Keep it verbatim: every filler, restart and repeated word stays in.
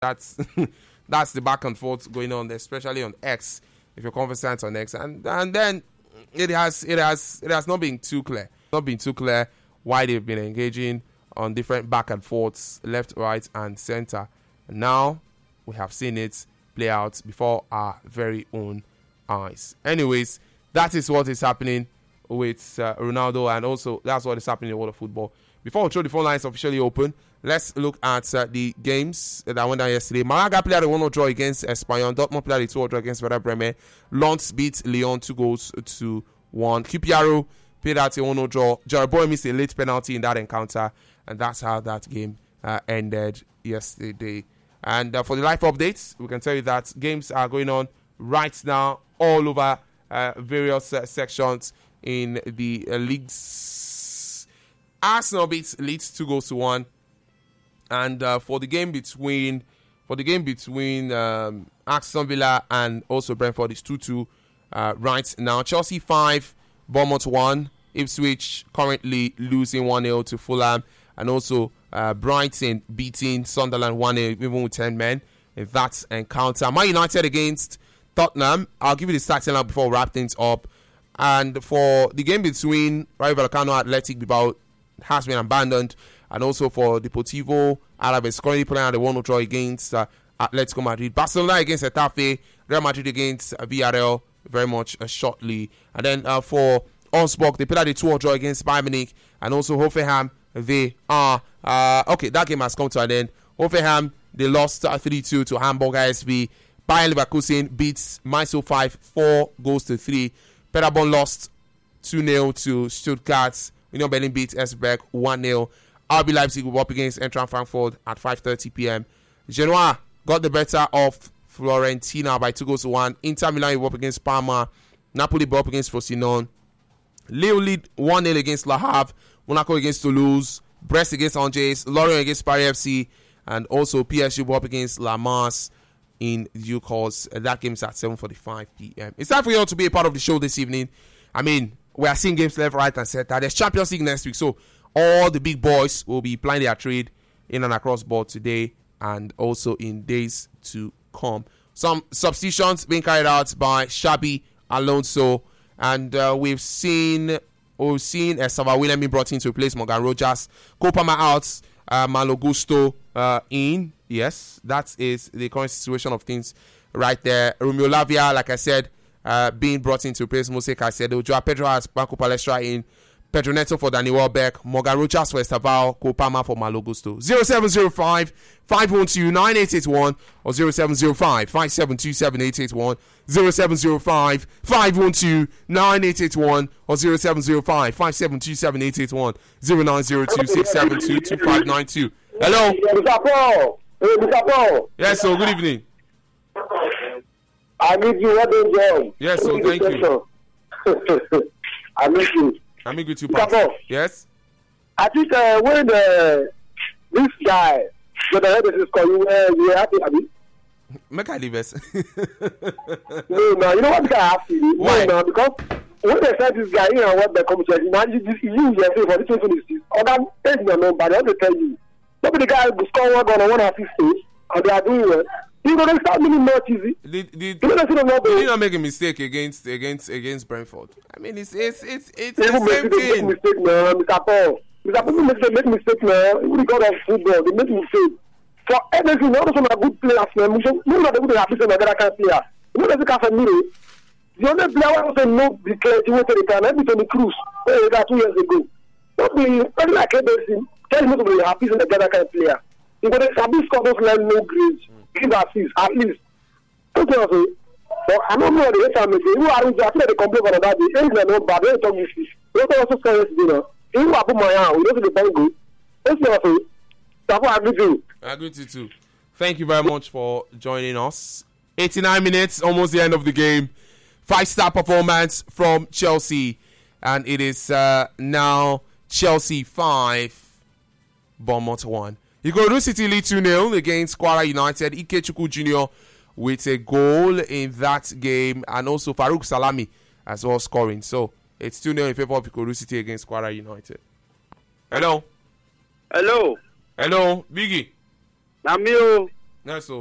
That's that's the back and forth going on, especially on X. If you're conversant on X, and and then it has it has it has not been too clear, not been too clear why they've been engaging on different back and forths, left, right, and center. And now we have seen it play out before our very own eyes. Anyways, that is what is happening with uh, Ronaldo, and also that's what is happening in the world of football. Before we throw the phone lines officially open, let's look at uh, the games that went down yesterday. Malaga played a one nil draw against Espanyol. Dortmund played a two nil draw against Werder Bremen. Lens beat Lyon two goals to one. Q P R O played out a one nil draw. Jaraboy missed a late penalty in that encounter, and that's how that game uh, ended yesterday. And uh, for the live updates, we can tell you that games are going on right now all over uh, various uh, sections in the uh, leagues. Arsenal beats Leeds two goals to one. And uh, for the game between for the game between um, Aston Villa and also Brentford is two two uh, right now. Chelsea five, Bournemouth one. Ipswich currently losing one nil to Fulham. And also uh, Brighton beating Sunderland one nil even with ten men in that encounter. Man United against Tottenham. I'll give you the starting line before we wrap things up. And for the game between Rayo Vallecano and Athletic Bilbao has been abandoned. And also for Deportivo Alaves currently playing at the one nil draw against uh, Atletico Madrid. Barcelona against Getafe. Real Madrid against uh, Villarreal very much uh, shortly. And then uh, for Augsburg, they played at the two nil draw against Bayern Munich. And also Hoffenheim, they are... Uh, okay, that game has come to an end. Hoffenheim, they lost uh, three two to Hamburg I S V. Bayern Leverkusen beats Mainz oh five, four goals to three. Paderborn lost two nil to Stuttgart. Union Berlin beat Esbjerg one nil. R B Leipzig will up against Eintracht Frankfurt at five thirty p.m. Genoa got the better of Fiorentina by two goals to one. Inter Milan will up against Parma. Napoli will up against Frosinone. Lille lead one nil against Le Havre. Monaco against Toulouse. Brest against Angers. Lorient against Paris F C. And also P S G will up against La Mars in due course. That game is at seven forty-five p.m. It's time for you all to be a part of the show this evening. I mean, we are seeing games left, right, and center. There's Champions League next week, so all the big boys will be playing their trade in and across board today and also in days to come. Some substitutions being carried out by Xabi Alonso, and uh, we've seen we've seen uh, Sava William being brought in to replace Morgan Rogers. Kopama out, uh, Malo Gusto uh, in. Yes, that is the current situation of things right there. Romeo Lavia, like I said, uh, being brought in to replace Mose Caicedo. Joao Pedro has Marco Palestra in. Pedro Neto for Danny Welbeck. Morgan Rogers for Estaval. Kopama for Malo Gusto. zero seven zero five, five one two, nine eight eight one or zero seven zero five, five seven two seven, eight eight one. zero seven zero five, five one two, nine eight eight one or zero seven zero five, five seven two seven, eight eight one. zero nine zero two, six seven two, two five nine two. Hello? Mister Paul. Hey, Mister Paul. Yes, so good evening. I need you. What do you Yes, so thank you. I miss you. I'm in with you, Mister Yes? I think uh, when uh, this guy, the head is called you, uh, you were happy, Abi? Make I leave us. No, no, you know what guy asked you? Why? No, no, because when they said this guy, you know what the commission, now you, you, you yourself for this person is this. Or that is your number, they have to tell you. Maybe the guy will score one goal on one assist stage, and they are doing well. You know, they start winning much easy. Did, did, you know, they not did he not make a mistake against against against Brentford? I mean, it's it's it's it's the same make, thing. Make mistake, man, Mister Paul. Mister Paul make, make mistake, man. Even God of football, they make mistake. For everything, all those are good players, man. We don't know that they have to another kind of player. You know, there's a Casemiro. The only player who also know the creativity they can, every Tony Cruz, where got two years ago. Don't be very like a person. Tell him to be happy in the other kind of player. Because they have these scores like no grades. Give assists, at least. Okay, also. But I don't know the H M S. You are in the after the complaint on that day. Ain't no bad. They talk this. They also say this, you know. You are put my hand. We don't see the bank go. That's what I say. That's what I agree to. I agree to too. Thank you very much for joining us. eighty-nine minutes, almost the end of the game. Five-star performance from Chelsea. And it is uh, now Chelsea five, Bournemouth one. Ikorodu City lead two nil against Kwara United. Ikechukwu Junior with a goal in that game. And also Farouk Salami as well scoring. So it's two nil in favor of Ikorodu City against Kwara United. Hello. Hello. Hello, Biggie. Namio. Yeah, so